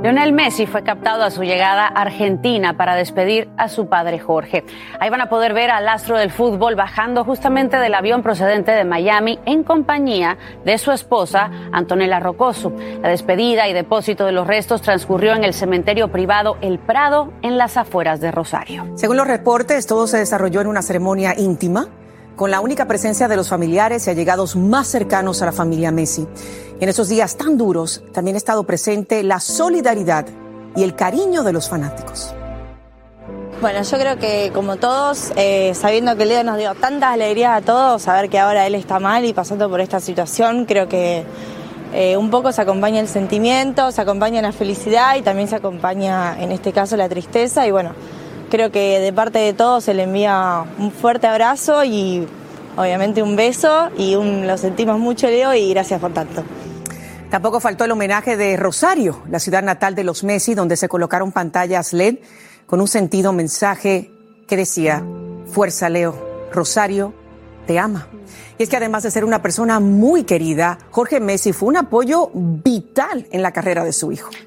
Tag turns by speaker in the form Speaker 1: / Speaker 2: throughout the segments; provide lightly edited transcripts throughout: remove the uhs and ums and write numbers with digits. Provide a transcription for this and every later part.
Speaker 1: Lionel Messi fue captado a su llegada a Argentina para despedir a su padre Jorge. Ahí van a poder ver al astro del fútbol bajando justamente del avión procedente de Miami en compañía de su esposa Antonella Roccuzzo. La despedida y depósito de los restos transcurrió en el cementerio privado El Prado en las afueras de Rosario.
Speaker 2: Según los reportes, todo se desarrolló en una ceremonia íntima, con la única presencia de los familiares y allegados más cercanos a la familia Messi. En esos días tan duros también ha estado presente la solidaridad y el cariño de los fanáticos.
Speaker 3: Bueno, yo creo que como todos, sabiendo que Leo nos dio tantas alegrías a todos, saber que ahora él está mal y pasando por esta situación, creo que un poco se acompaña el sentimiento, se acompaña la felicidad y también se acompaña, en este caso, la tristeza. Y bueno, creo que de parte de todos se le envía un fuerte abrazo y obviamente un beso y lo sentimos mucho, Leo, y gracias por tanto.
Speaker 2: Tampoco faltó el homenaje de Rosario, la ciudad natal de los Messi, donde se colocaron pantallas LED con un sentido mensaje que decía: fuerza, Leo, Rosario te ama. Y es que además de ser una persona muy querida, Jorge Messi fue un apoyo vital en la carrera de su hijo.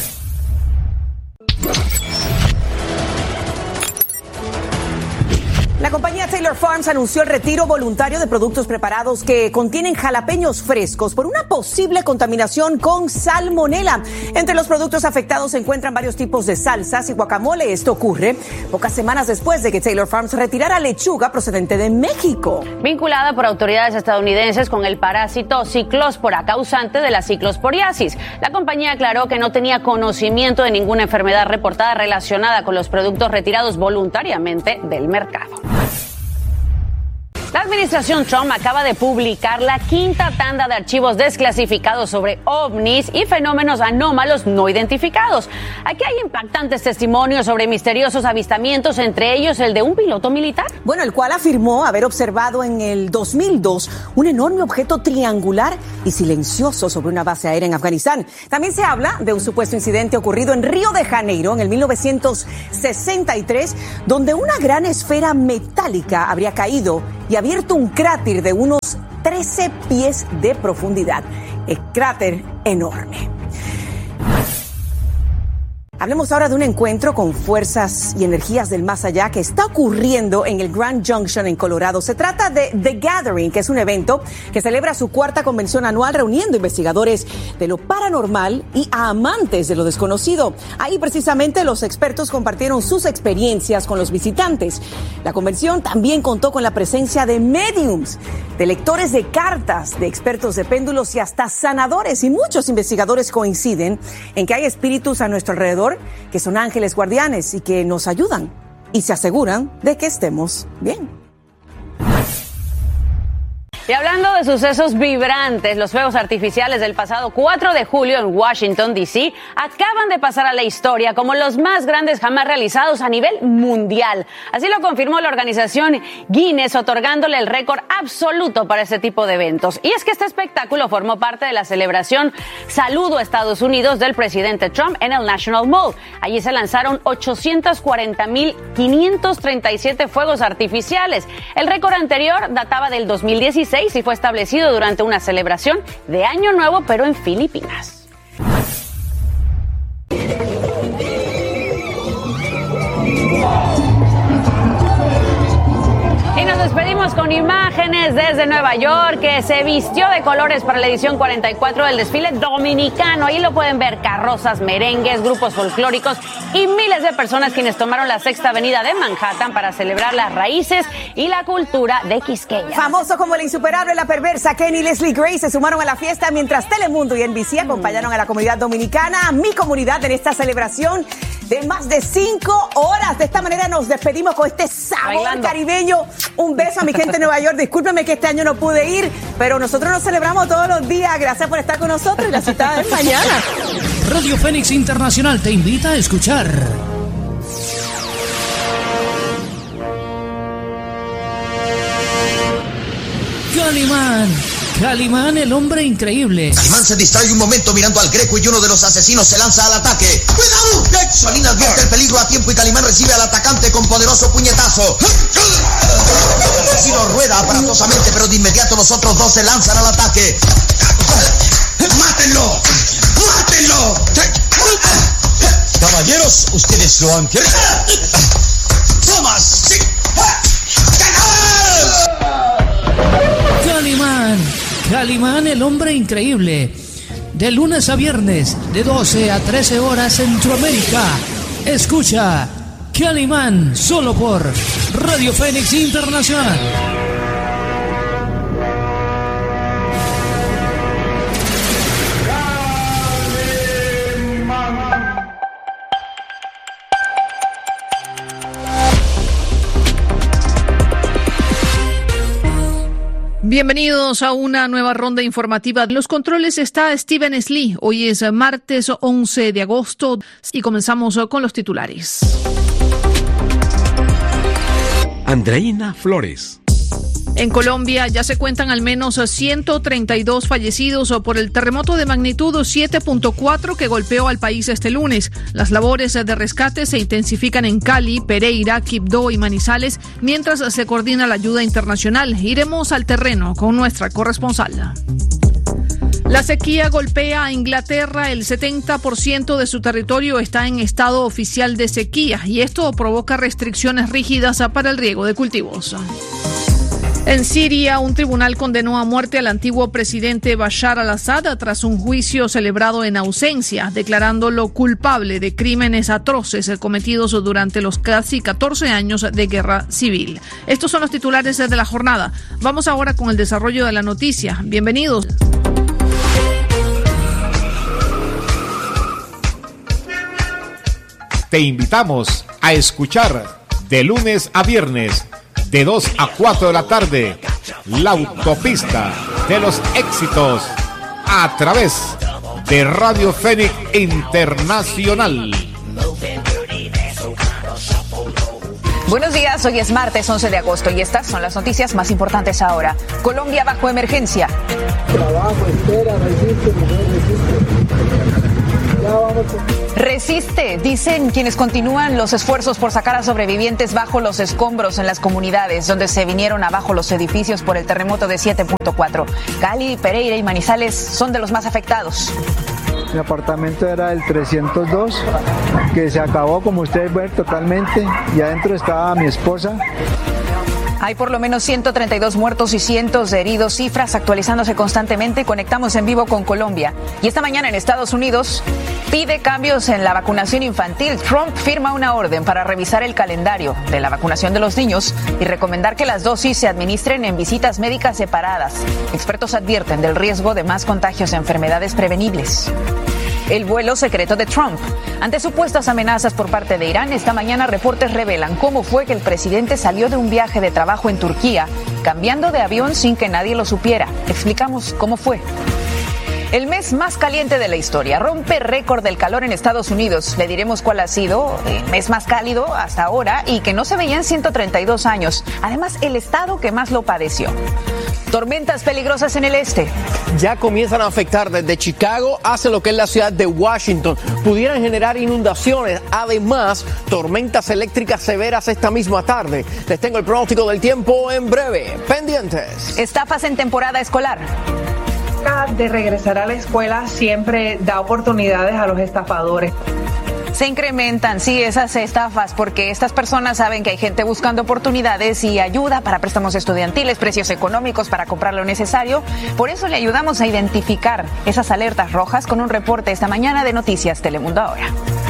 Speaker 2: La compañía Taylor Farms anunció el retiro voluntario de productos preparados que contienen jalapeños frescos por una posible contaminación con salmonela. Entre los productos afectados se encuentran varios tipos de salsas y guacamole. Esto ocurre pocas semanas después de que Taylor Farms retirara lechuga procedente de México.
Speaker 1: Vinculada por autoridades estadounidenses con el parásito Ciclospora, causante de la ciclosporiasis. La compañía aclaró que no tenía conocimiento de ninguna enfermedad reportada relacionada con los productos retirados voluntariamente del mercado. La administración Trump acaba de publicar la quinta tanda de archivos desclasificados sobre ovnis y fenómenos anómalos no identificados. Aquí hay impactantes testimonios sobre misteriosos avistamientos, entre ellos el de un piloto militar.
Speaker 2: Bueno, el cual afirmó haber observado en el 2002 un enorme objeto triangular y silencioso sobre una base aérea en Afganistán. También se habla de un supuesto incidente ocurrido en Río de Janeiro en el 1963, donde una gran esfera metálica habría caído y abierto un cráter de unos 13 pies de profundidad. El cráter enorme. Hablemos ahora de un encuentro con fuerzas y energías del más allá que está ocurriendo en el Grand Junction en Colorado. Se trata de The Gathering, que es un evento que celebra su cuarta convención anual reuniendo investigadores de lo paranormal y a amantes de lo desconocido. Ahí precisamente los expertos compartieron sus experiencias con los visitantes. La convención también contó con la presencia de mediums, de lectores de cartas, de expertos de péndulos y hasta sanadores. Y muchos investigadores coinciden en que hay espíritus a nuestro alrededor que son ángeles guardianes y que nos ayudan y se aseguran de que estemos bien.
Speaker 1: Y hablando de sucesos vibrantes, los fuegos artificiales del pasado 4 de julio en Washington, D.C. acaban de pasar a la historia como los más grandes jamás realizados a nivel mundial. Así lo confirmó la organización Guinness, otorgándole el récord absoluto para este tipo de eventos. Y es que este espectáculo formó parte de la celebración Saludo a Estados Unidos del presidente Trump en el National Mall. Allí se lanzaron 840,537 fuegos artificiales. El récord anterior databa del 2016 y fue establecido durante una celebración de Año Nuevo, pero en Filipinas. Y nos despedimos con imágenes desde Nueva York, que se vistió de colores para la edición 44 del desfile dominicano. Ahí lo pueden ver: carrozas, merengues, grupos folclóricos y miles de personas quienes tomaron la Sexta Avenida de Manhattan para celebrar las raíces y la cultura de Quisqueya.
Speaker 2: Famoso como la insuperable, la perversa, Kenny y Leslie Grace se sumaron a la fiesta mientras Telemundo y NBC acompañaron a la comunidad dominicana, mi comunidad, en esta celebración de más de 5 horas. De esta manera nos despedimos con este sabor caribeño. Un beso a mi gente de Nueva York. Discúlpeme que este año no pude ir, pero nosotros nos celebramos todos los días. Gracias por estar con nosotros y la cita es mañana.
Speaker 4: Radio Fénix Internacional te invita a escuchar Calimán, el hombre increíble.
Speaker 5: Calimán se distrae un momento mirando al Greco y uno de los asesinos se lanza al ataque. ¡Cuidado! Solín advierte el peligro a tiempo y Calimán recibe al atacante con poderoso puñetazo. El asesino rueda aparatosamente, pero de inmediato los otros dos se lanzan al ataque. ¡Mátenlo! ¡Mátenlo! Caballeros, ustedes lo han querido. ¡Tomas!
Speaker 4: Calimán, el hombre increíble. De lunes a viernes, de 12 a 13 horas Centroamérica. Escucha Calimán solo por Radio Fénix Internacional.
Speaker 6: Bienvenidos a una nueva ronda informativa. En los controles está Steven Slee. Hoy es martes 11 de agosto y comenzamos con los titulares.
Speaker 7: Andreina Flores.
Speaker 6: En Colombia ya se cuentan al menos 132 fallecidos por el terremoto de magnitud 7.4 que golpeó al país este lunes. Las labores de rescate se intensifican en Cali, Pereira, Quibdó y Manizales, mientras se coordina la ayuda internacional. Iremos al terreno con nuestra corresponsal. La sequía golpea a Inglaterra. El 70% de su territorio está en estado oficial de sequía y esto provoca restricciones rígidas para el riego de cultivos. En Siria, un tribunal condenó a muerte al antiguo presidente Bashar al-Assad tras un juicio celebrado en ausencia, declarándolo culpable de crímenes atroces cometidos durante los casi 14 años de guerra civil. Estos son los titulares de la jornada. Vamos ahora con el desarrollo de la noticia. Bienvenidos.
Speaker 8: Te invitamos a escuchar de lunes a viernes de 2 a 4 de la tarde, La Autopista de los Éxitos, a través de Radio Fénix Internacional.
Speaker 9: Buenos días, hoy es martes 11 de agosto y estas son las noticias más importantes ahora. Colombia bajo emergencia.
Speaker 10: Trabajo, espera, resiste, mujer, resiste. Ya vamos.
Speaker 9: Resiste, dicen quienes continúan los esfuerzos por sacar a sobrevivientes bajo los escombros en las comunidades donde se vinieron abajo los edificios por el terremoto de 7.4. Cali, Pereira y Manizales son de los más afectados.
Speaker 10: Mi apartamento era el 302, que se acabó, como ustedes ven, totalmente, y adentro estaba mi esposa.
Speaker 9: Hay por lo menos 132 muertos y cientos de heridos, cifras actualizándose constantemente. Conectamos en vivo con Colombia. Y esta mañana en Estados Unidos pide cambios en la vacunación infantil. Trump firma una orden para revisar el calendario de la vacunación de los niños y recomendar que las dosis se administren en visitas médicas separadas. Expertos advierten del riesgo de más contagios de enfermedades prevenibles. El vuelo secreto de Trump. Ante supuestas amenazas por parte de Irán, esta mañana reportes revelan cómo fue que el presidente salió de un viaje de trabajo en Turquía, cambiando de avión sin que nadie lo supiera. Explicamos cómo fue. El mes más caliente de la historia rompe récord del calor en Estados Unidos. Le diremos cuál ha sido el mes más cálido hasta ahora y que no se veía en 132 años. Además, el estado que más lo padeció. Tormentas peligrosas en el este.
Speaker 11: Ya comienzan a afectar desde Chicago hacia lo que es la ciudad de Washington. Pudieran generar inundaciones. Además, tormentas eléctricas severas esta misma tarde. Les tengo el pronóstico del tiempo en breve. Pendientes.
Speaker 9: Estafas en temporada escolar.
Speaker 12: De regresar a la escuela siempre da oportunidades a los estafadores.
Speaker 9: Se incrementan, sí, esas estafas, porque estas personas saben que hay gente buscando oportunidades y ayuda para préstamos estudiantiles, precios económicos para comprar lo necesario. Por eso le ayudamos a identificar esas alertas rojas con un reporte esta mañana de Noticias Telemundo Ahora.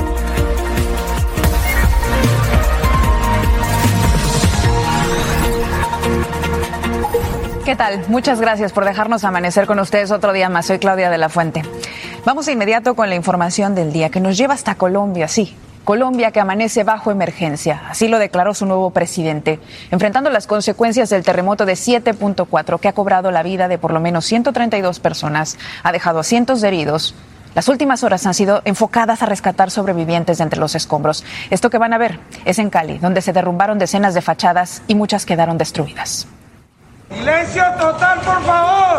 Speaker 9: ¿Qué tal? Muchas gracias por dejarnos amanecer con ustedes otro día más. Soy Claudia de la Fuente. Vamos de inmediato con la información del día que nos lleva hasta Colombia, sí. Colombia que amanece bajo emergencia, así lo declaró su nuevo presidente, enfrentando las consecuencias del terremoto de 7.4 que ha cobrado la vida de por lo menos 132 personas, ha dejado a cientos de heridos. Las últimas horas han sido enfocadas a rescatar sobrevivientes de entre los escombros. Esto que van a ver es en Cali, donde se derrumbaron decenas de fachadas y muchas quedaron destruidas.
Speaker 13: ¡Silencio total, por favor!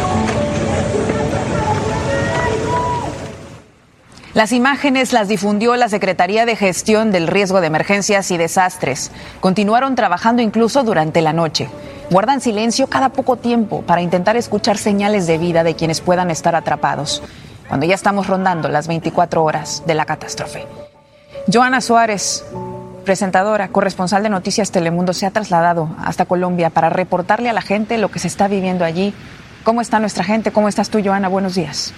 Speaker 9: Las imágenes las difundió la Secretaría de Gestión del Riesgo de Emergencias y Desastres. Continuaron trabajando incluso durante la noche. Guardan silencio cada poco tiempo para intentar escuchar señales de vida de quienes puedan estar atrapados, cuando ya estamos rondando las 24 horas de la catástrofe. Joana Suárez, presentadora, corresponsal de Noticias Telemundo, se ha trasladado hasta Colombia para reportarle a la gente lo que se está viviendo allí. ¿Cómo está nuestra gente? ¿Cómo estás tú, Joana? Buenos días.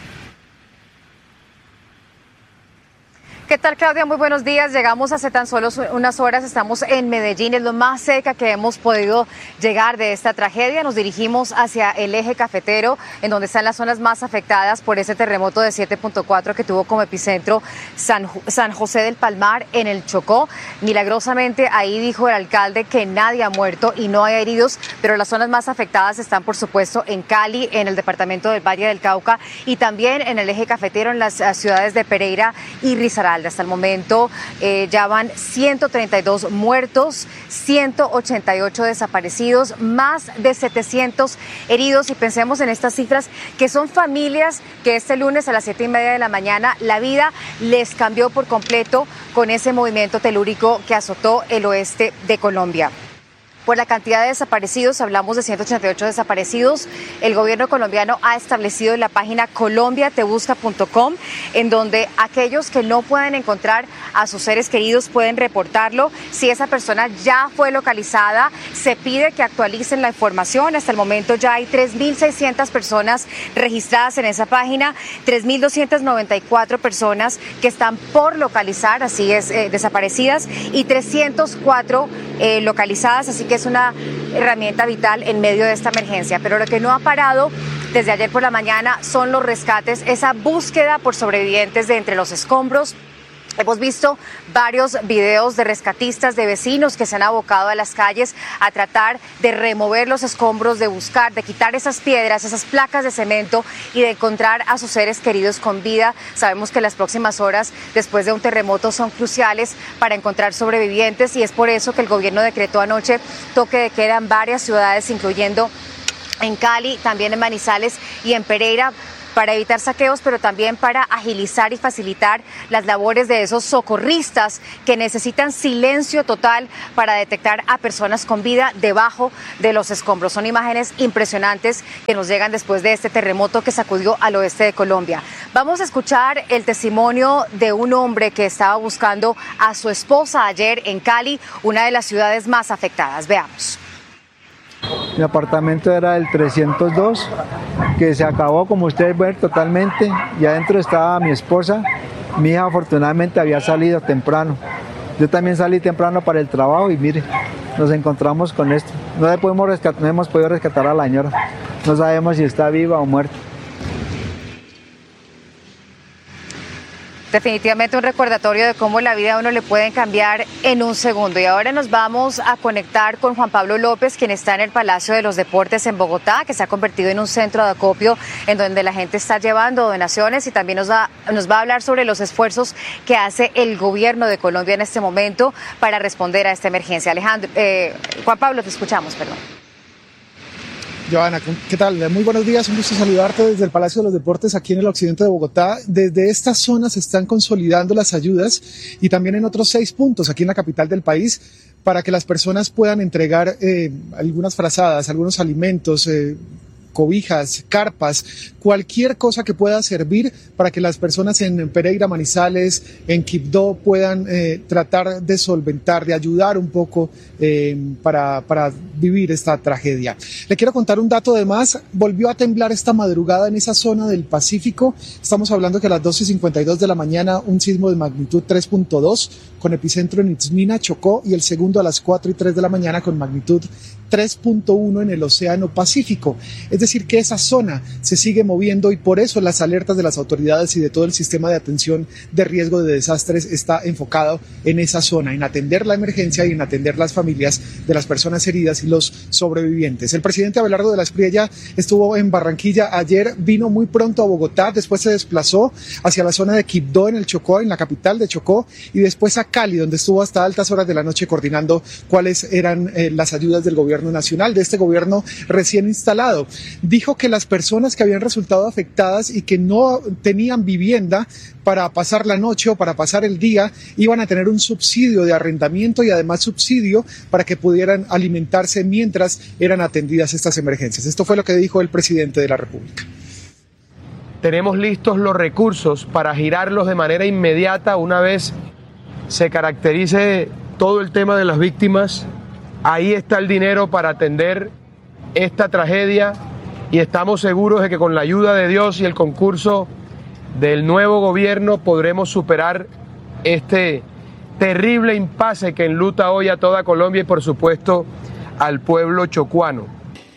Speaker 14: ¿Qué tal, Claudia? Muy buenos días. Llegamos hace tan solo unas horas, estamos en Medellín, es lo más cerca que hemos podido llegar de esta tragedia. Nos dirigimos hacia el eje cafetero, en donde están las zonas más afectadas por ese terremoto de 7.4 que tuvo como epicentro San José del Palmar en el Chocó. Milagrosamente ahí dijo el alcalde que nadie ha muerto y no hay heridos, pero las zonas más afectadas están, por supuesto, en Cali, en el departamento del Valle del Cauca y también en el eje cafetero en las ciudades de Pereira y Risaralda. Hasta el momento ya van 132 muertos, 188 desaparecidos, más de 700 heridos. Y pensemos en estas cifras, que son familias que este lunes a las 7:30 de la mañana la vida les cambió por completo con ese movimiento telúrico que azotó el oeste de Colombia. Por la cantidad de desaparecidos, hablamos de 188 desaparecidos. El gobierno colombiano ha establecido la página colombiatebusca.com, en donde aquellos que no pueden encontrar a sus seres queridos pueden reportarlo. Si esa persona ya fue localizada, se pide que actualicen la información. Hasta el momento ya hay 3.600 personas registradas en esa página, 3.294 personas que están por localizar, así es, desaparecidas, y 304 localizadas, así que es una herramienta vital en medio de esta emergencia. Pero lo que no ha parado desde ayer por la mañana son los rescates, esa búsqueda por sobrevivientes de entre los escombros. Hemos visto varios videos de rescatistas, de vecinos que se han abocado a las calles a tratar de remover los escombros, de buscar, de quitar esas piedras, esas placas de cemento y de encontrar a sus seres queridos con vida. Sabemos que las próximas horas después de un terremoto son cruciales para encontrar sobrevivientes y es por eso que el gobierno decretó anoche toque de queda en varias ciudades, incluyendo en Cali, también en Manizales y en Pereira, para evitar saqueos, pero también para agilizar y facilitar las labores de esos socorristas que necesitan silencio total para detectar a personas con vida debajo de los escombros. Son imágenes impresionantes que nos llegan después de este terremoto que sacudió al oeste de Colombia. Vamos a escuchar el testimonio de un hombre que estaba buscando a su esposa ayer en Cali, una de las ciudades más afectadas. Veamos.
Speaker 10: Mi apartamento era el 302, que se acabó, como ustedes ven, totalmente. Y adentro estaba mi esposa. Mi hija afortunadamente había salido temprano. Yo también salí temprano para el trabajo y mire, nos encontramos con esto. No hemos podido rescatar a la señora. No sabemos si está viva o muerta.
Speaker 14: Definitivamente un recordatorio de cómo la vida a uno le puede cambiar en un segundo. Y ahora nos vamos a conectar con Juan Pablo López, quien está en el Palacio de los Deportes en Bogotá, que se ha convertido en un centro de acopio en donde la gente está llevando donaciones y también nos va a hablar sobre los esfuerzos que hace el gobierno de Colombia en este momento para responder a esta emergencia. Juan Pablo, te escuchamos, perdón.
Speaker 15: Joana, ¿qué tal? Muy buenos días, un gusto saludarte desde el Palacio de los Deportes aquí en el occidente de Bogotá. Desde esta zona se están consolidando las ayudas y también en otros 6 puntos aquí en la capital del país para que las personas puedan entregar algunas frazadas, algunos alimentos, cobijas, carpas, cualquier cosa que pueda servir para que las personas en Pereira, Manizales, en Quibdó puedan tratar de solventar, de ayudar un poco para vivir esta tragedia. Le quiero contar un dato de más. Volvió a temblar esta madrugada en esa zona del Pacífico. Estamos hablando que a las 12:52 de la mañana un sismo de magnitud 3.2 con epicentro en Itzmina, Chocó, y el segundo a las 4:03 de la mañana con magnitud 3.1 en el Océano Pacífico. Es decir, que esa zona se sigue moviendo y por eso las alertas de las autoridades y de todo el sistema de atención de riesgo de desastres está enfocado en esa zona, en atender la emergencia y en atender las familias de las personas heridas y los sobrevivientes. El presidente Abelardo de la Espriella estuvo en Barranquilla ayer, vino muy pronto a Bogotá, después se desplazó hacia la zona de Quibdó en el Chocó, en la capital de Chocó, y después a Cali, donde estuvo hasta altas horas de la noche coordinando cuáles eran las ayudas del gobierno nacional, de este gobierno recién instalado. Dijo que las personas que habían resultado afectadas y que no tenían vivienda para pasar la noche o para pasar el día, iban a tener un subsidio de arrendamiento y además subsidio para que pudieran alimentarse mientras eran atendidas estas emergencias. Esto fue lo que dijo el presidente de la República.
Speaker 16: Tenemos listos los recursos para girarlos de manera inmediata una vez se caracterice todo el tema de las víctimas. Ahí está el dinero para atender esta tragedia y estamos seguros de que con la ayuda de Dios y el concurso del nuevo gobierno podremos superar este terrible impasse que enluta hoy a toda Colombia y por supuesto al pueblo chocuano.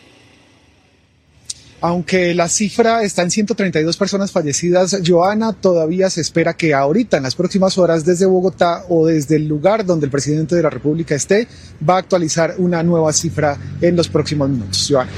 Speaker 15: Aunque la cifra está en 132 personas fallecidas, Joana, todavía se espera que ahorita, en las próximas horas, desde Bogotá o desde el lugar donde el presidente de la República esté, va a actualizar una nueva cifra en los próximos minutos. Joana.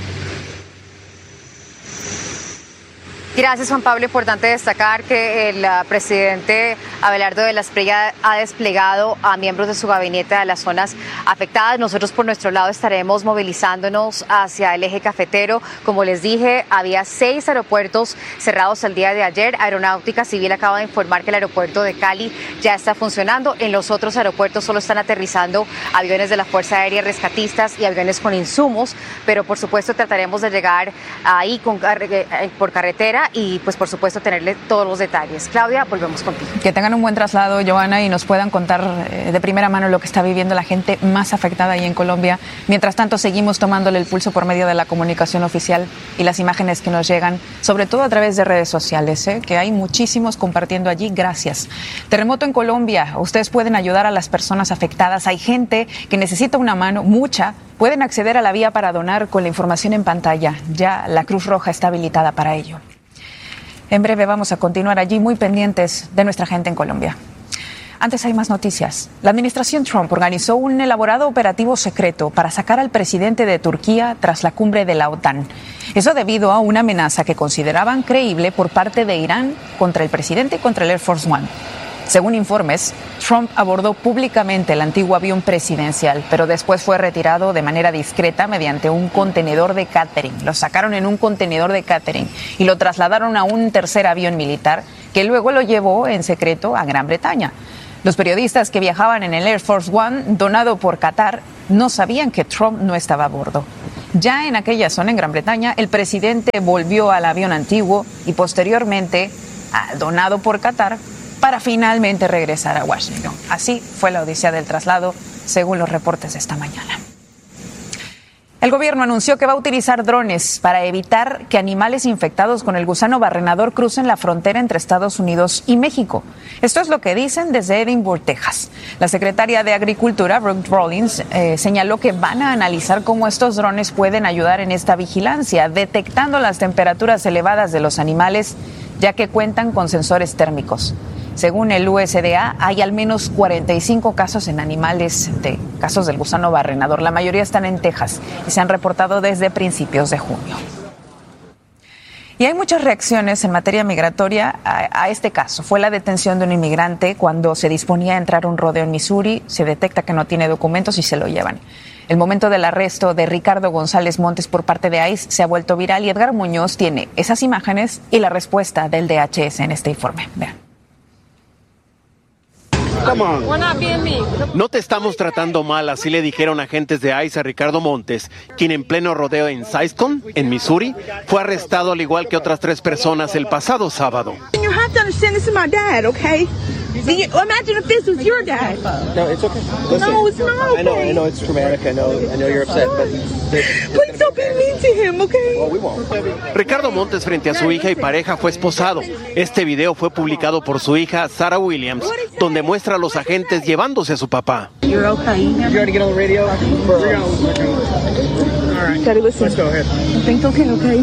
Speaker 14: Gracias, Juan Pablo. Importante destacar que el presidente Abelardo de la Espriella ha desplegado a miembros de su gabinete a las zonas afectadas. Nosotros por nuestro lado estaremos movilizándonos hacia el eje cafetero. Como les dije, había 6 aeropuertos cerrados el día de ayer. Aeronáutica Civil acaba de informar que el aeropuerto de Cali ya está funcionando. En los otros aeropuertos solo están aterrizando aviones de la Fuerza Aérea, rescatistas y aviones con insumos, pero por supuesto trataremos de llegar ahí por carretera y pues por supuesto tenerle todos los detalles. Claudia, volvemos contigo.
Speaker 9: Que tengan un buen traslado, Joana, y nos puedan contar de primera mano lo que está viviendo la gente más afectada ahí en Colombia. Mientras tanto, seguimos tomándole el pulso por medio de la comunicación oficial y las imágenes que nos llegan, sobre todo a través de redes sociales, que hay muchísimos compartiendo allí. Gracias. Terremoto en Colombia. Ustedes pueden ayudar a las personas afectadas. Hay gente que necesita una mano, mucha. Pueden acceder a la vía para donar con la información en pantalla. Ya la Cruz Roja está habilitada para ello. En breve vamos a continuar allí muy pendientes de nuestra gente en Colombia. Antes hay más noticias. La administración Trump organizó un elaborado operativo secreto para sacar al presidente de Turquía tras la cumbre de la OTAN. Eso debido a una amenaza que consideraban creíble por parte de Irán contra el presidente y contra el Air Force One. Según informes, Trump abordó públicamente el antiguo avión presidencial, pero después fue retirado de manera discreta mediante un contenedor de catering. Lo sacaron en un contenedor de catering y lo trasladaron a un tercer avión militar que luego lo llevó en secreto a Gran Bretaña. Los periodistas que viajaban en el Air Force One, donado por Qatar, no sabían que Trump no estaba a bordo. Ya en aquella zona, en Gran Bretaña, el presidente volvió al avión antiguo y posteriormente, donado por Qatar, para finalmente regresar a Washington. Así fue la odisea del traslado, según los reportes de esta mañana. El gobierno anunció que va a utilizar drones para evitar que animales infectados con el gusano barrenador crucen la frontera entre Estados Unidos y México. Esto es lo que dicen desde Edinburgh, Texas. La secretaria de Agricultura, Brooke Rollins, señaló que van a analizar cómo estos drones pueden ayudar en esta vigilancia, detectando las temperaturas elevadas de los animales, ya que cuentan con sensores térmicos. Según el USDA, hay al menos 45 casos en animales de casos del gusano barrenador. La mayoría están en Texas y se han reportado desde principios de junio. Y hay muchas reacciones en materia migratoria a este caso. Fue la detención de un inmigrante cuando se disponía a entrar a un rodeo en Missouri. Se detecta que no tiene documentos y se lo llevan. El momento del arresto de Ricardo González Montes por parte de ICE se ha vuelto viral y Edgar Muñoz tiene esas imágenes y la respuesta del DHS en este informe. Vean.
Speaker 11: No te estamos tratando mal, así le dijeron agentes de ICE a Ricardo Montes, quien en pleno rodeo en Sizecon, en Missouri, fue arrestado al igual que otras 3 personas el pasado sábado.
Speaker 17: Imagine if this was your dad.
Speaker 18: No, it's okay. Listen,
Speaker 17: no, it's not okay.
Speaker 18: I know it's traumatic. I know you're upset, but
Speaker 17: please don't be mean to him, okay?
Speaker 18: Well, we won't.
Speaker 11: Ricardo Montes frente a su hija y pareja fue esposado. Este video fue publicado por su hija Sarah Williams, donde muestra a los agentes llevándose a su papá.
Speaker 17: You're okay.
Speaker 18: You ready to get on the radio?
Speaker 17: All right. Daddy, listen.
Speaker 18: Let's go ahead.
Speaker 17: I think it's okay, okay?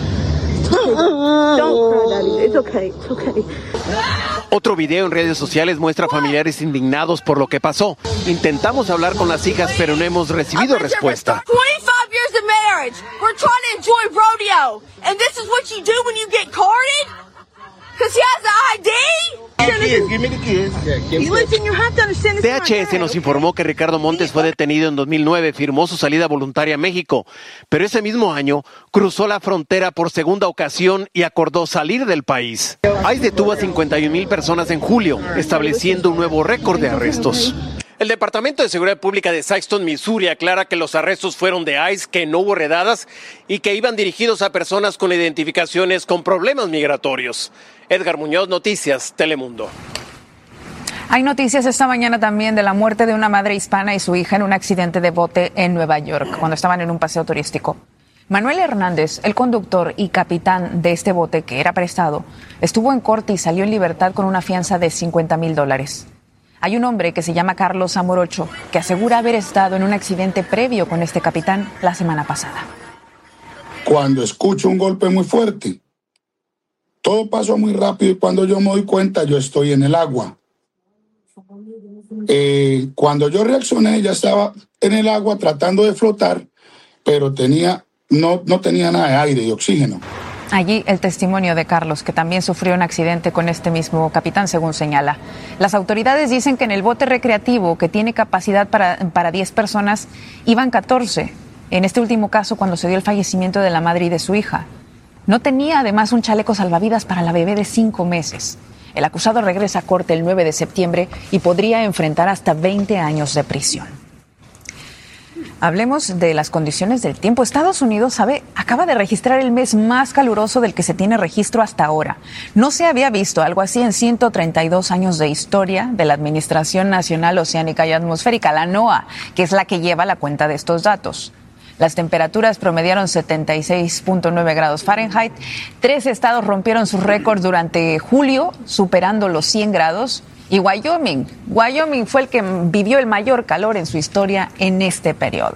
Speaker 17: Don't cry, Daddy. It's okay. It's okay.
Speaker 11: Otro video en redes sociales muestra familiares indignados por lo que pasó. Intentamos hablar con las hijas, pero no hemos recibido respuesta.
Speaker 17: 25 years of marriage. We're trying to enjoy rodeo. And this is what you do when you get carded? Because he has the ID?
Speaker 18: Give me the kids.
Speaker 17: Listen, you have to understand this.
Speaker 11: DHS nos informó que Ricardo Montes fue detenido en 2009, firmó su salida voluntaria a México, pero ese mismo año cruzó la frontera por segunda ocasión y acordó salir del país. ICE detuvo a 51,000 personas en julio, estableciendo un nuevo récord de arrestos. El Departamento de Seguridad Pública de Sizecon, Missouri, aclara que los arrestos fueron de ICE, que no hubo redadas y que iban dirigidos a personas con identificaciones con problemas migratorios. Edgar Muñoz, Noticias, Telemundo.
Speaker 9: Hay noticias esta mañana también de la muerte de una madre hispana y su hija en un accidente de bote en Nueva York, cuando estaban en un paseo turístico. Manuel Hernández, el conductor y capitán de este bote que era prestado, estuvo en corte y salió en libertad con una fianza de $50,000. Hay un hombre que se llama Carlos Amorocho, que asegura haber estado en un accidente previo con este capitán la semana pasada.
Speaker 19: Cuando escucho un golpe muy fuerte, todo pasó muy rápido y cuando yo me doy cuenta, yo estoy en el agua. Cuando yo reaccioné, ya estaba en el agua tratando de flotar, pero no tenía nada de aire y oxígeno.
Speaker 9: Allí el testimonio de Carlos, que también sufrió un accidente con este mismo capitán, según señala. Las autoridades dicen que en el bote recreativo, que tiene capacidad para 10 personas, iban 14. En este último caso, cuando se dio el fallecimiento de la madre y de su hija. No tenía además un chaleco salvavidas para la bebé de 5 meses. El acusado regresa a corte el 9 de septiembre y podría enfrentar hasta 20 años de prisión. Hablemos de las condiciones del tiempo. Estados Unidos, acaba de registrar el mes más caluroso del que se tiene registro hasta ahora. No se había visto algo así en 132 años de historia de la Administración Nacional Oceánica y Atmosférica, la NOAA, que es la que lleva la cuenta de estos datos. Las temperaturas promediaron 76.9 grados Fahrenheit. 3 estados rompieron sus récords durante julio, superando los 100 grados. Y Wyoming fue el que vivió el mayor calor en su historia en este periodo.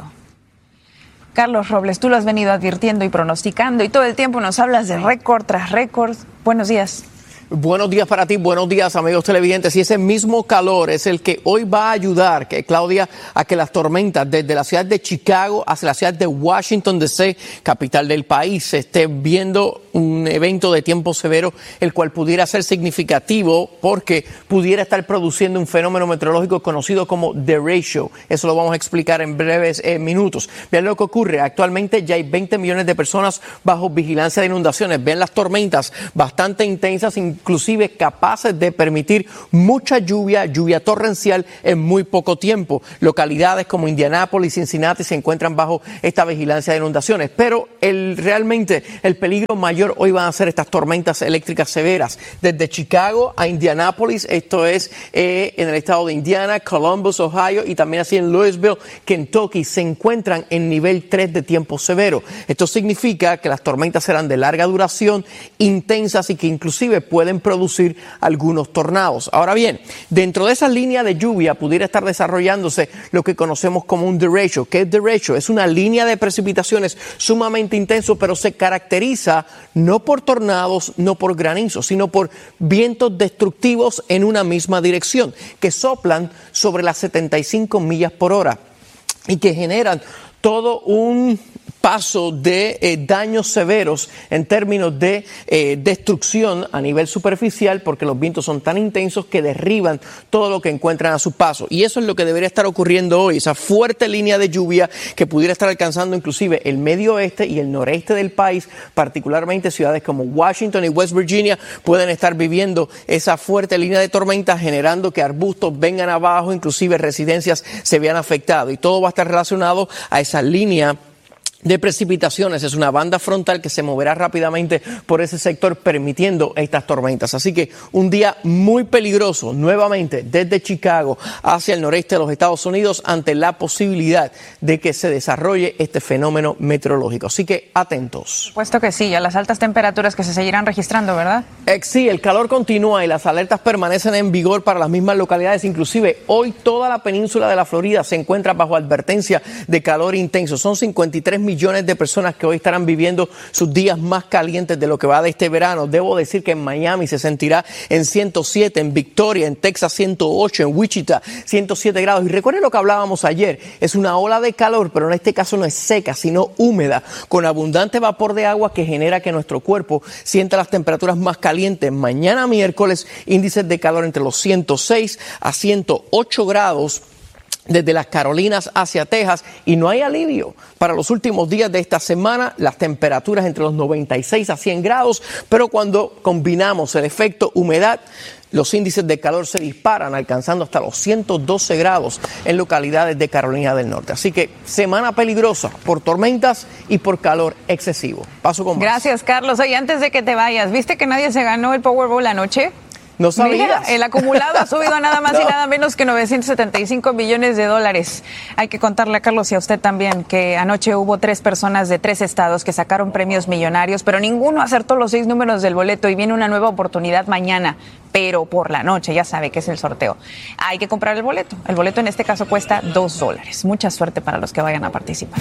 Speaker 9: Carlos Robles, tú lo has venido advirtiendo y pronosticando y todo el tiempo nos hablas de récord tras récord. Buenos días.
Speaker 11: Buenos días para ti, buenos días amigos televidentes. Y ese mismo calor es el que hoy va a ayudar, Claudia, a que las tormentas desde la ciudad de Chicago hacia la ciudad de Washington DC, capital del país, se esté viendo un evento de tiempo severo, el cual pudiera ser significativo porque pudiera estar produciendo un fenómeno meteorológico conocido como derecho. Eso lo vamos a explicar en breves minutos. Vean lo que ocurre. Actualmente ya hay 20 millones de personas bajo vigilancia de inundaciones. Vean las tormentas bastante intensas, inclusive capaces de permitir mucha lluvia torrencial en muy poco tiempo. Localidades como Indianápolis y Cincinnati se encuentran bajo esta vigilancia de inundaciones, pero realmente el peligro mayor hoy van a ser estas tormentas eléctricas severas. Desde Chicago a Indianápolis, esto es en el estado de Indiana, Columbus, Ohio, y también así en Louisville, Kentucky, se encuentran en nivel 3 de tiempo severo. Esto significa que las tormentas serán de larga duración, intensas y que inclusive pueden producir algunos tornados. Ahora bien, dentro de esa línea de lluvia pudiera estar desarrollándose lo que conocemos como un derecho. ¿Qué es derecho? Es una línea de precipitaciones sumamente intenso, pero se caracteriza no por tornados, no por granizos, sino por vientos destructivos en una misma dirección, que soplan sobre las 75 millas por hora y que generan todo un paso de daños severos en términos de destrucción a nivel superficial, porque los vientos son tan intensos que derriban todo lo que encuentran a su paso. Y eso es lo que debería estar ocurriendo hoy, esa fuerte línea de lluvia que pudiera estar alcanzando inclusive el medio oeste y el noreste del país, particularmente ciudades como Washington y West Virginia pueden estar viviendo esa fuerte línea de tormenta, generando que arbustos vengan abajo, inclusive residencias se vean afectadas, y todo va a estar relacionado a esa línea de precipitaciones. Es una banda frontal que se moverá rápidamente por ese sector, permitiendo estas tormentas. Así que un día muy peligroso nuevamente desde Chicago hacia el noreste de los Estados Unidos, ante la posibilidad de que se desarrolle este fenómeno meteorológico. Así que atentos.
Speaker 9: Puesto que sí, a las altas temperaturas que se seguirán registrando, ¿verdad?
Speaker 11: Sí, el calor continúa y las alertas permanecen en vigor para las mismas localidades. Inclusive hoy toda la península de la Florida se encuentra bajo advertencia de calor intenso. Son 53 millones de personas que hoy estarán viviendo sus días más calientes de lo que va de este verano. Debo decir que en Miami se sentirá en 107, en Victoria, en Texas 108, en Wichita 107 grados. Y recuerden lo que hablábamos ayer, es una ola de calor, pero en este caso no es seca, sino húmeda, con abundante vapor de agua que genera que nuestro cuerpo sienta las temperaturas más calientes. Mañana miércoles, índices de calor entre los 106 a 108 grados. Desde las Carolinas hacia Texas, y no hay alivio. Para los últimos días de esta semana, las temperaturas entre los 96 a 100 grados, pero cuando combinamos el efecto humedad, los índices de calor se disparan, alcanzando hasta los 112 grados en localidades de Carolina del Norte. Así que semana peligrosa por tormentas y por calor excesivo. Paso con más.
Speaker 9: Gracias, Carlos. Oye, antes de que te vayas, ¿viste que nadie se ganó el Powerball anoche?
Speaker 11: No sabías.
Speaker 9: Mira, el acumulado ha subido a nada más y nada menos que 975 millones de dólares. Hay que contarle a Carlos y a usted también que anoche hubo 3 personas de 3 estados que sacaron premios millonarios, pero ninguno acertó los 6 números del boleto y viene una nueva oportunidad mañana, pero por la noche, ya sabe que es el sorteo. Hay que comprar el boleto. El boleto en este caso cuesta $2. Mucha suerte para los que vayan a participar.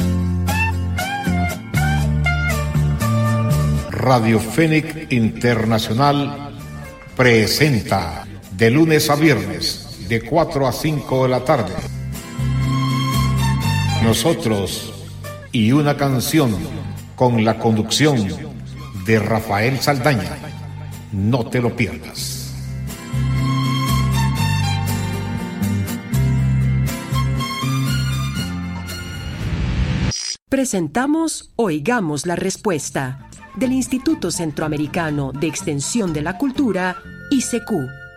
Speaker 8: Radio Fénix Internacional presenta de lunes a viernes de 4 a 5 de la tarde. Nosotros y una canción con la conducción de Rafael Saldaña. No te lo pierdas.
Speaker 20: Presentamos Oigamos la Respuesta del Instituto Centroamericano de Extensión de la Cultura, ICQ.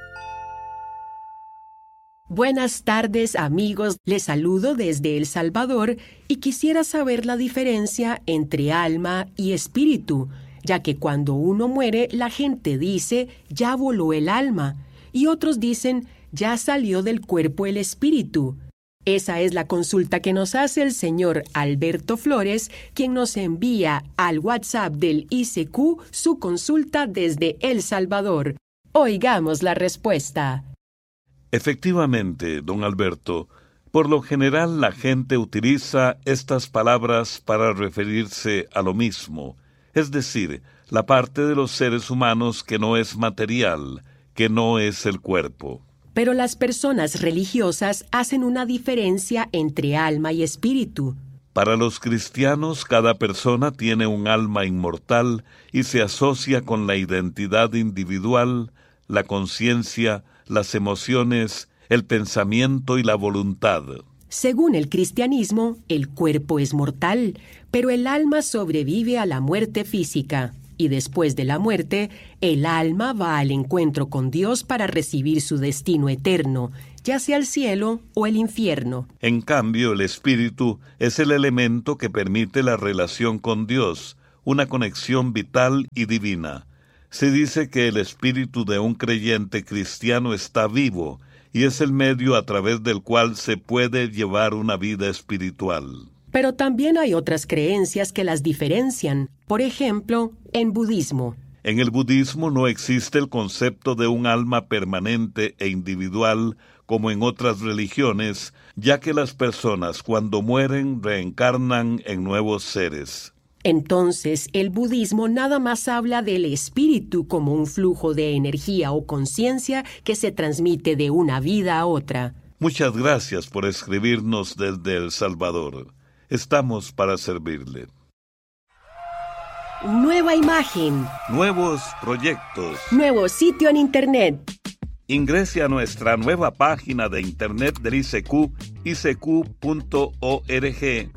Speaker 20: Buenas tardes, amigos. Les saludo desde El Salvador y quisiera saber la diferencia entre alma y espíritu, ya que cuando uno muere la gente dice ya voló el alma y otros dicen ya salió del cuerpo el espíritu. Esa es la consulta que nos hace el señor Alberto Flores, quien nos envía al WhatsApp del ICQ su consulta desde El Salvador. Oigamos la respuesta.
Speaker 21: Efectivamente, don Alberto, por lo general la gente utiliza estas palabras para referirse a lo mismo, es decir, la parte de los seres humanos que no es material, que no es el cuerpo.
Speaker 20: Pero las personas religiosas hacen una diferencia entre alma y espíritu.
Speaker 21: Para los cristianos, cada persona tiene un alma inmortal y se asocia con la identidad individual, la conciencia, las emociones, el pensamiento y la voluntad.
Speaker 20: Según el cristianismo, el cuerpo es mortal, pero el alma sobrevive a la muerte física. Y después de la muerte, el alma va al encuentro con Dios para recibir su destino eterno, ya sea el cielo o el infierno.
Speaker 21: En cambio, el espíritu es el elemento que permite la relación con Dios, una conexión vital y divina. Se dice que el espíritu de un creyente cristiano está vivo y es el medio a través del cual se puede llevar una vida espiritual.
Speaker 20: Pero también hay otras creencias que las diferencian. Por ejemplo, en budismo.
Speaker 21: En el budismo no existe el concepto de un alma permanente e individual como en otras religiones, ya que las personas cuando mueren reencarnan en nuevos seres.
Speaker 20: Entonces, el budismo nada más habla del espíritu como un flujo de energía o conciencia que se transmite de una vida a otra.
Speaker 21: Muchas gracias por escribirnos desde El Salvador. Estamos para servirle.
Speaker 20: Nueva imagen.
Speaker 21: Nuevos proyectos.
Speaker 20: Nuevo sitio en Internet.
Speaker 21: Ingrese a nuestra nueva página de Internet del ICQ, icq.org,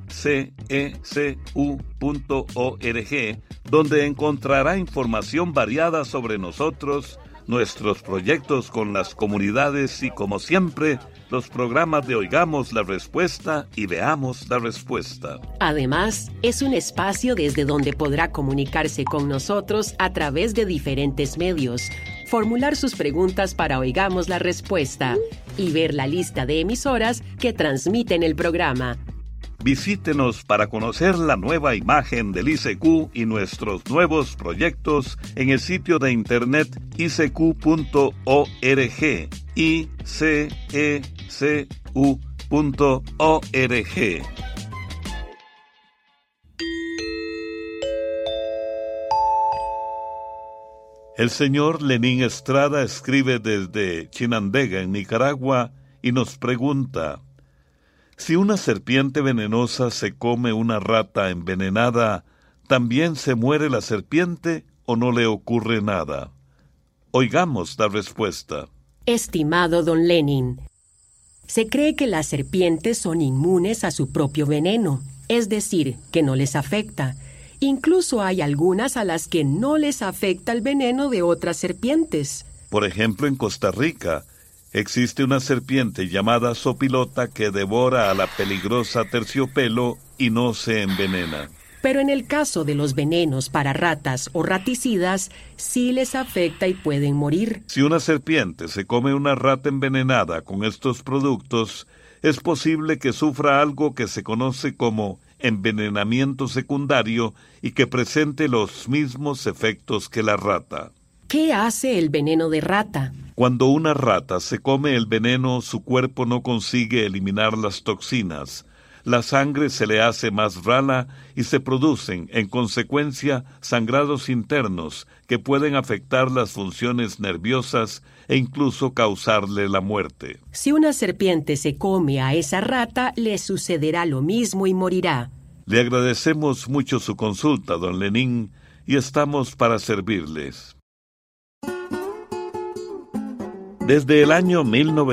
Speaker 21: icecu.org, donde encontrará información variada sobre nosotros, nuestros proyectos con las comunidades y, como siempre, los programas de Oigamos la Respuesta y Veamos la Respuesta.
Speaker 20: Además, es un espacio desde donde podrá comunicarse con nosotros a través de diferentes medios, formular sus preguntas para Oigamos la Respuesta y ver la lista de emisoras que transmiten el programa.
Speaker 21: Visítenos para conocer la nueva imagen del ICQ y nuestros nuevos proyectos en el sitio de internet icq.org, icecu.org. El señor Lenín Estrada escribe desde Chinandega, en Nicaragua, y nos pregunta: si una serpiente venenosa se come una rata envenenada, ¿también se muere la serpiente o no le ocurre nada? Oigamos la respuesta.
Speaker 20: Estimado don Lenin, se cree que las serpientes son inmunes a su propio veneno, es decir, que no les afecta. Incluso hay algunas a las que no les afecta el veneno de otras serpientes.
Speaker 21: Por ejemplo, en Costa Rica, existe una serpiente llamada sopilota que devora a la peligrosa terciopelo y no se envenena.
Speaker 20: Pero en el caso de los venenos para ratas o raticidas, sí les afecta y pueden morir.
Speaker 21: Si una serpiente se come una rata envenenada con estos productos, es posible que sufra algo que se conoce como envenenamiento secundario y que presente los mismos efectos que la rata.
Speaker 20: ¿Qué hace el veneno de rata?
Speaker 21: Cuando una rata se come el veneno, su cuerpo no consigue eliminar las toxinas. La sangre se le hace más rala y se producen, en consecuencia, sangrados internos que pueden afectar las funciones nerviosas e incluso causarle la muerte.
Speaker 20: Si una serpiente se come a esa rata, le sucederá lo mismo y morirá.
Speaker 21: Le agradecemos mucho su consulta, don Lenín, y estamos para servirles. Desde el año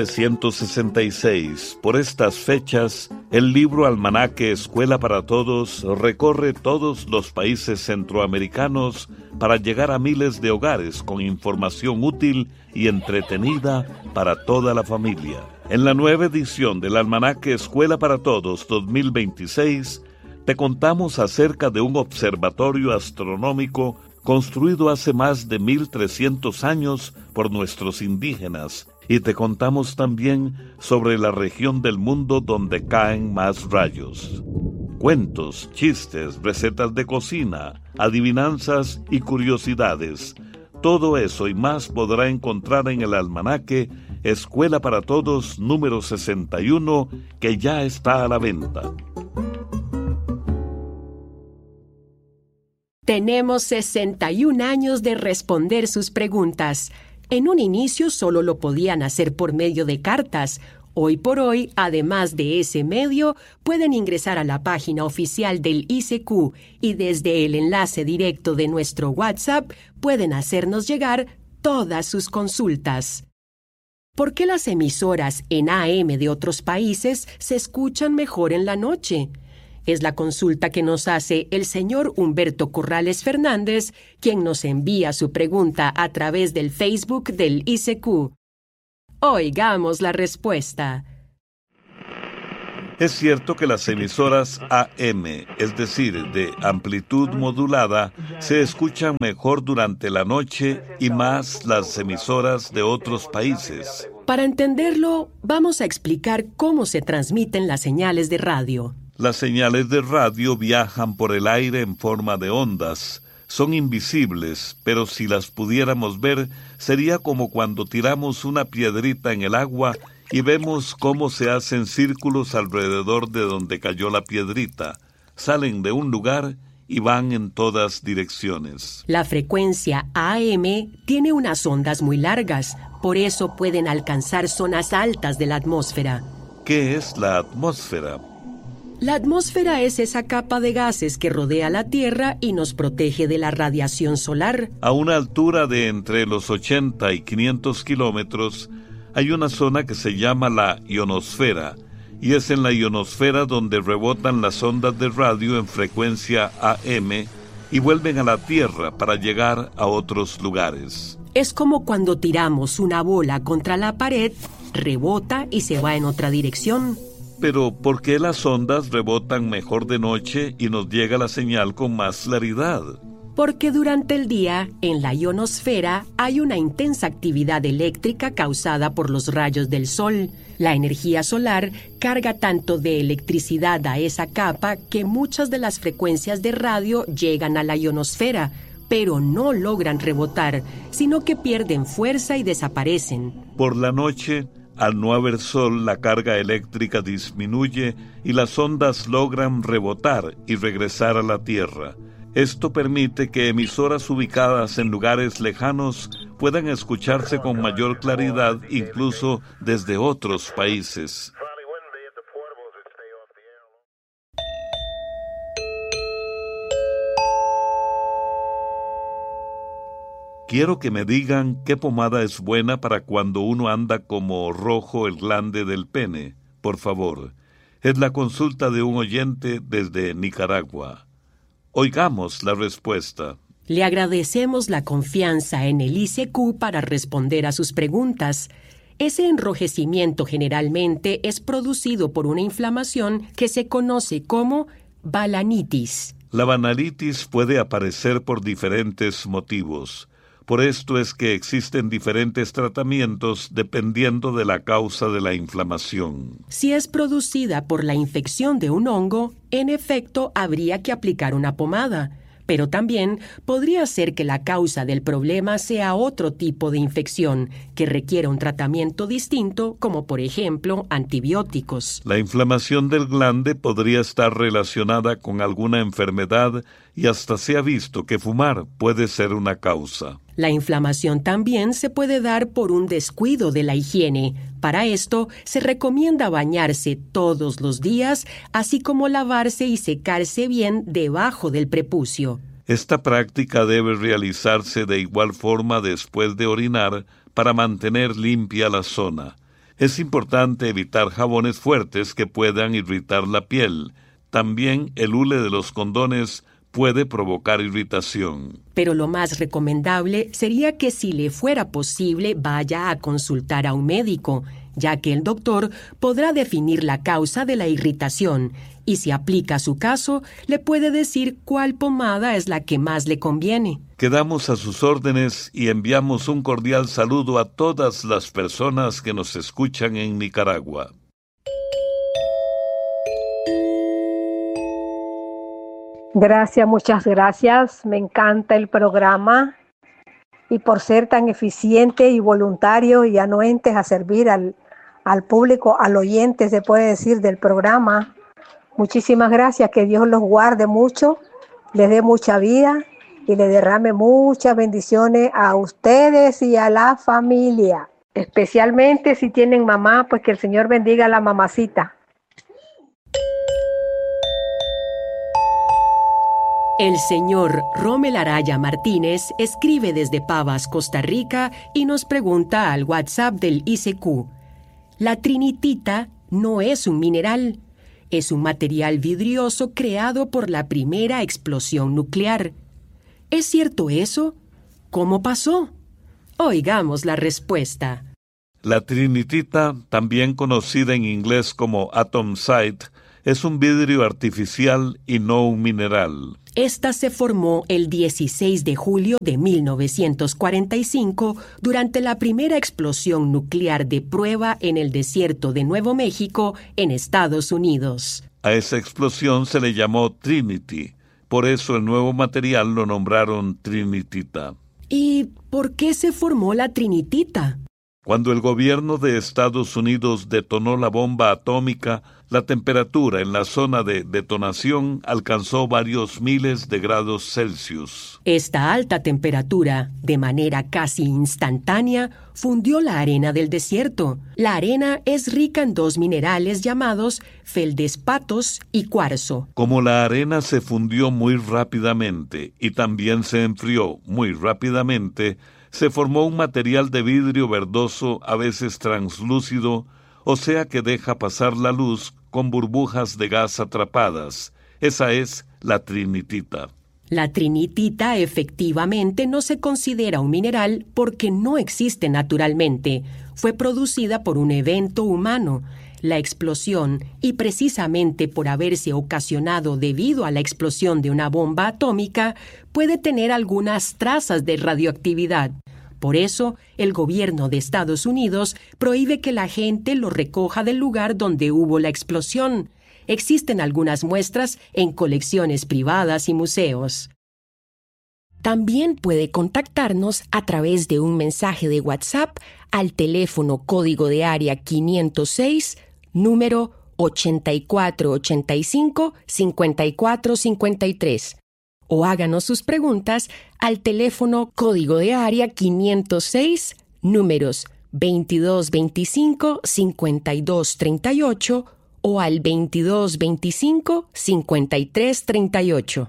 Speaker 21: 1966, por estas fechas, el libro Almanaque Escuela para Todos recorre todos los países centroamericanos para llegar a miles de hogares con información útil y entretenida para toda la familia. En la nueva edición del Almanaque Escuela para Todos 2026, te contamos acerca de un observatorio astronómico construido hace más de 1300 años por nuestros indígenas, y te contamos también sobre la región del mundo donde caen más rayos. Cuentos, chistes, recetas de cocina, adivinanzas y curiosidades. Todo eso y más podrá encontrar en el almanaque Escuela para Todos número 61, que ya está a la venta.
Speaker 20: Tenemos 61 años de responder sus preguntas. En un inicio solo lo podían hacer por medio de cartas. Hoy por hoy, además de ese medio, pueden ingresar a la página oficial del ICQ y desde el enlace directo de nuestro WhatsApp pueden hacernos llegar todas sus consultas. ¿Por qué las emisoras en AM de otros países se escuchan mejor en la noche? Es la consulta que nos hace el señor Humberto Corrales Fernández, quien nos envía su pregunta a través del Facebook del ICQ. Oigamos la respuesta.
Speaker 21: Es cierto que las emisoras AM, es decir, de amplitud modulada, se escuchan mejor durante la noche y más las emisoras de otros países.
Speaker 20: Para entenderlo, vamos a explicar cómo se transmiten las señales de radio.
Speaker 21: Las señales de radio viajan por el aire en forma de ondas. Son invisibles, pero si las pudiéramos ver, sería como cuando tiramos una piedrita en el agua y vemos cómo se hacen círculos alrededor de donde cayó la piedrita. Salen de un lugar y van en todas direcciones.
Speaker 20: La frecuencia AM tiene unas ondas muy largas, por eso pueden alcanzar zonas altas de la atmósfera.
Speaker 21: ¿Qué es la atmósfera?
Speaker 20: La atmósfera es esa capa de gases que rodea la Tierra y nos protege de la radiación solar.
Speaker 21: A una altura de entre los 80 y 500 kilómetros, hay una zona que se llama la ionosfera, y es en la ionosfera donde rebotan las ondas de radio en frecuencia AM y vuelven a la Tierra para llegar a otros lugares.
Speaker 20: Es como cuando tiramos una bola contra la pared, rebota y se va en otra dirección.
Speaker 21: Pero, ¿por qué las ondas rebotan mejor de noche y nos llega la señal con más claridad?
Speaker 20: Porque durante el día, en la ionosfera, hay una intensa actividad eléctrica causada por los rayos del sol. La energía solar carga tanto de electricidad a esa capa que muchas de las frecuencias de radio llegan a la ionosfera, pero no logran rebotar, sino que pierden fuerza y desaparecen.
Speaker 21: Por la noche, al no haber sol, la carga eléctrica disminuye y las ondas logran rebotar y regresar a la Tierra. Esto permite que emisoras ubicadas en lugares lejanos puedan escucharse con mayor claridad incluso desde otros países. Quiero que me digan qué pomada es buena para cuando uno anda como rojo el glande del pene, por favor. Es la consulta de un oyente desde Nicaragua. Oigamos la respuesta.
Speaker 20: Le agradecemos la confianza en el ICQ para responder a sus preguntas. Ese enrojecimiento generalmente es producido por una inflamación que se conoce como balanitis.
Speaker 21: La banalitis puede aparecer por diferentes motivos. Por esto es que existen diferentes tratamientos dependiendo de la causa de la inflamación.
Speaker 20: Si es producida por la infección de un hongo, en efecto habría que aplicar una pomada. Pero también podría ser que la causa del problema sea otro tipo de infección que requiera un tratamiento distinto, como por ejemplo antibióticos.
Speaker 21: La inflamación del glande podría estar relacionada con alguna enfermedad y hasta se ha visto que fumar puede ser una causa.
Speaker 20: La inflamación también se puede dar por un descuido de la higiene. Para esto, se recomienda bañarse todos los días, así como lavarse y secarse bien debajo del prepucio.
Speaker 21: Esta práctica debe realizarse de igual forma después de orinar para mantener limpia la zona. Es importante evitar jabones fuertes que puedan irritar la piel. También el hule de los condones puede provocar irritación.
Speaker 20: Pero lo más recomendable sería que si le fuera posible vaya a consultar a un médico, ya que el doctor podrá definir la causa de la irritación y si aplica su caso, le puede decir cuál pomada es la que más le conviene.
Speaker 21: Quedamos a sus órdenes y enviamos un cordial saludo a todas las personas que nos escuchan en Nicaragua.
Speaker 3: Gracias, muchas gracias. Me encanta el programa y por ser tan eficiente y voluntario y anuentes a servir al público, al oyente, se puede decir, del programa. Muchísimas gracias, que Dios los guarde mucho, les dé mucha vida y le derrame muchas bendiciones a ustedes y a la familia. Especialmente si tienen mamá, pues que el Señor bendiga a la mamacita.
Speaker 20: El señor Rommel Araya Martínez escribe desde Pavas, Costa Rica, y nos pregunta al WhatsApp del ICQ. La trinitita no es un mineral, es un material vidrioso creado por la primera explosión nuclear. ¿Es cierto eso? ¿Cómo pasó? Oigamos la respuesta.
Speaker 21: La trinitita, también conocida en inglés como atomsite, es un vidrio artificial y no un mineral.
Speaker 20: Esta se formó el 16 de julio de 1945 durante la primera explosión nuclear de prueba en el desierto de Nuevo México, en Estados Unidos.
Speaker 21: A esa explosión se le llamó Trinity, por eso el nuevo material lo nombraron trinitita.
Speaker 20: ¿Y por qué se formó la trinitita?
Speaker 21: Cuando el gobierno de Estados Unidos detonó la bomba atómica, la temperatura en la zona de detonación alcanzó varios miles de grados Celsius.
Speaker 20: Esta alta temperatura, de manera casi instantánea, fundió la arena del desierto. La arena es rica en dos minerales llamados feldespatos y cuarzo.
Speaker 21: Como la arena se fundió muy rápidamente y también se enfrió muy rápidamente, se formó un material de vidrio verdoso, a veces translúcido, o sea que deja pasar la luz con burbujas de gas atrapadas. Esa es la trinitita.
Speaker 20: La trinitita efectivamente no se considera un mineral porque no existe naturalmente. Fue producida por un evento humano, la explosión, y precisamente por haberse ocasionado debido a la explosión de una bomba atómica, puede tener algunas trazas de radioactividad. Por eso, el gobierno de Estados Unidos prohíbe que la gente lo recoja del lugar donde hubo la explosión. Existen algunas muestras en colecciones privadas y museos. También puede contactarnos a través de un mensaje de WhatsApp al teléfono código de área 506, número 8485-5453. O háganos sus preguntas al teléfono código de área 506, números 2225-5238 o al 2225-5338.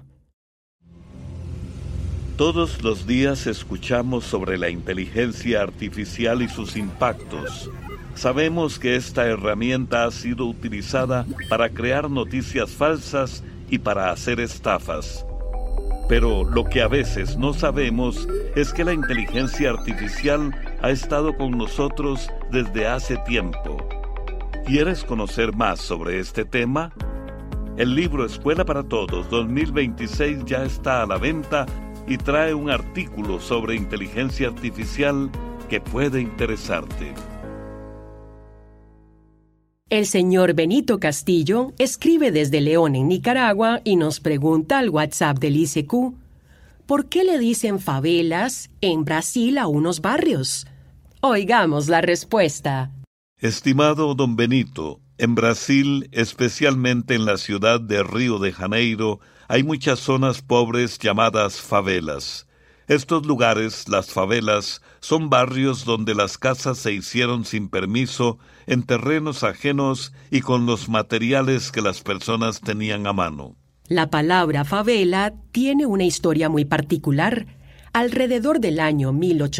Speaker 21: Todos los días escuchamos sobre la inteligencia artificial y sus impactos. Sabemos que esta herramienta ha sido utilizada para crear noticias falsas y para hacer estafas. Pero lo que a veces no sabemos es que la inteligencia artificial ha estado con nosotros desde hace tiempo. ¿Quieres conocer más sobre este tema? El libro Escuela para Todos 2026 ya está a la venta y trae un artículo sobre inteligencia artificial que puede interesarte.
Speaker 20: El señor Benito Castillo escribe desde León, en Nicaragua, y nos pregunta al WhatsApp del ICQ, ¿por qué le dicen favelas en Brasil a unos barrios? Oigamos la respuesta.
Speaker 21: Estimado don Benito, en Brasil, especialmente en la ciudad de Río de Janeiro, hay muchas zonas pobres llamadas favelas. Estos lugares, las favelas, son barrios donde las casas se hicieron sin permiso, en terrenos ajenos y con los materiales que las personas tenían a mano.
Speaker 20: La palabra favela tiene una historia muy particular. Alrededor del año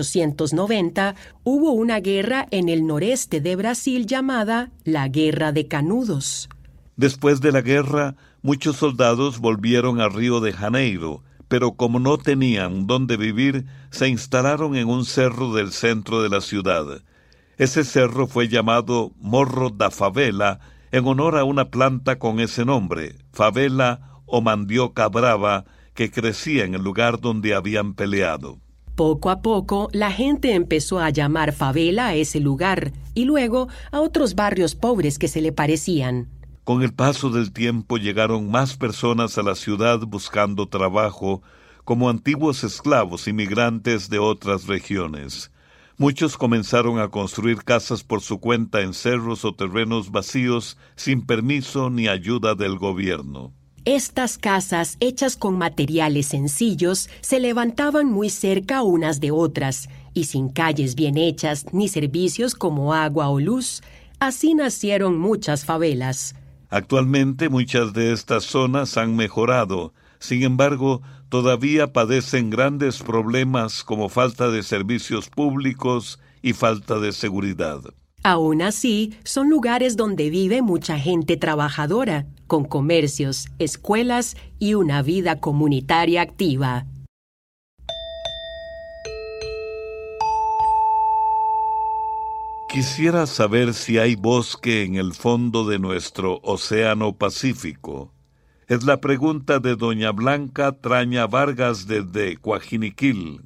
Speaker 20: 1890 hubo una guerra en el noreste de Brasil llamada la Guerra de Canudos.
Speaker 21: Después de la guerra, muchos soldados volvieron a Río de Janeiro, pero como no tenían dónde vivir, se instalaron en un cerro del centro de la ciudad. Ese cerro fue llamado Morro da Favela en honor a una planta con ese nombre, favela o mandioca brava, que crecía en el lugar donde habían peleado.
Speaker 20: Poco a poco, la gente empezó a llamar favela a ese lugar y luego a otros barrios pobres que se le parecían.
Speaker 21: Con el paso del tiempo llegaron más personas a la ciudad buscando trabajo, como antiguos esclavos inmigrantes de otras regiones. Muchos comenzaron a construir casas por su cuenta en cerros o terrenos vacíos, sin permiso ni ayuda del gobierno.
Speaker 20: Estas casas, hechas con materiales sencillos, se levantaban muy cerca unas de otras, y sin calles bien hechas ni servicios como agua o luz. Así nacieron muchas favelas.
Speaker 21: Actualmente muchas de estas zonas han mejorado. Sin embargo, todavía padecen grandes problemas como falta de servicios públicos y falta de seguridad.
Speaker 20: Aún así, son lugares donde vive mucha gente trabajadora, con comercios, escuelas y una vida comunitaria activa.
Speaker 21: Quisiera saber si hay bosque en el fondo de nuestro Océano Pacífico. Es la pregunta de doña Blanca Traña Vargas desde Coajiniquil,